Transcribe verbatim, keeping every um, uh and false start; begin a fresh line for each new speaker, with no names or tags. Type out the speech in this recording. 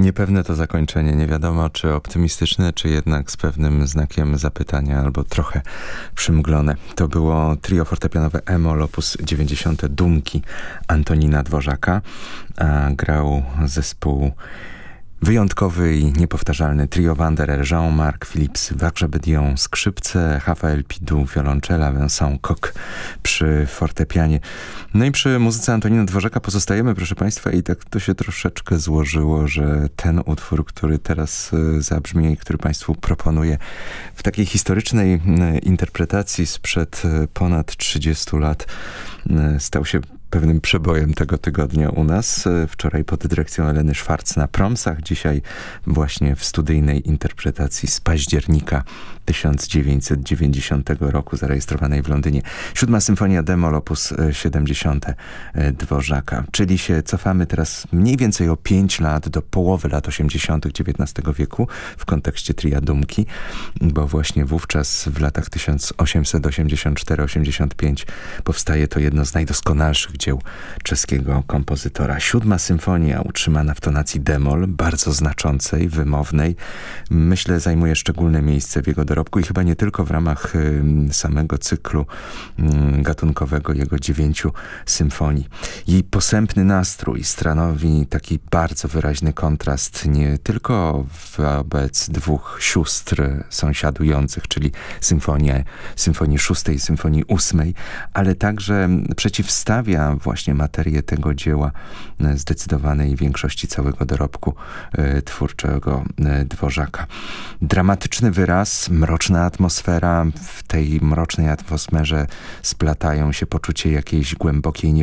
Niepewne to zakończenie, nie wiadomo czy optymistyczne, czy jednak z pewnym znakiem zapytania, albo trochę przymglone. To było trio fortepianowe e-moll opus dziewięćdziesiąte Dumki Antonina Dworzaka, a grał zespół wyjątkowy i niepowtarzalny trio Wanderer, Jean-Marc Philips, Wagrzebedion, skrzypce, Raphaël Pidou, wiolonczela, Vincent Koch przy fortepianie. No i przy muzyce Antonina Dworzaka pozostajemy, proszę Państwa, i tak to się troszeczkę złożyło, że ten utwór, który teraz zabrzmi i który Państwu proponuję w takiej historycznej interpretacji sprzed ponad trzydziestu lat, stał się pewnym przebojem tego tygodnia u nas. Wczoraj pod dyrekcją Eleny Schwarz na Promsach, dzisiaj właśnie w studyjnej interpretacji z października tysiąc dziewięćset dziewięćdziesiątego roku, zarejestrowanej w Londynie. Siódma Symfonia d-moll opus siedemdziesiąte Dworzaka. Czyli się cofamy teraz mniej więcej o pięć lat do połowy lat osiemdziesiątych dziewiętnastego wieku w kontekście tria Dumki, bo właśnie wówczas w latach tysiąc osiemset osiemdziesiąt cztery osiemdziesiąt pięć powstaje to jedno z najdoskonalszych dzieł czeskiego kompozytora. Siódma symfonia, utrzymana w tonacji d-moll, bardzo znaczącej, wymownej, myślę, zajmuje szczególne miejsce w jego dorobku i chyba nie tylko w ramach y, samego cyklu y, gatunkowego jego dziewięciu symfonii. Jej posępny nastrój stanowi taki bardzo wyraźny kontrast nie tylko wobec dwóch sióstr sąsiadujących, czyli symfonie, symfonii szóstej i symfonii ósmej, ale także przeciwstawia właśnie materię tego dzieła zdecydowanej większości całego dorobku y, twórczego y, Dworzaka. Dramatyczny wyraz, mroczna atmosfera. W tej mrocznej atmosferze splatają się poczucie jakiejś głębokiej